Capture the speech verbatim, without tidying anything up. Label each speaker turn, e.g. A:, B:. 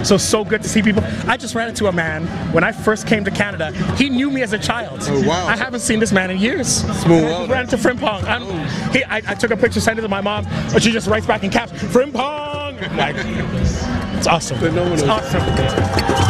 A: So, so good to see people. I just ran into a man when I first came to Canada. He knew me as a child.
B: Oh, wow.
A: I haven't seen this man in years.
B: Smooth.
A: I ran into Frimpong. I'm, he, I, I took a picture, sent it to my mom, but she just writes back in caps, Frimpong! Like, it's awesome.
B: Phenomenal.
A: It's awesome.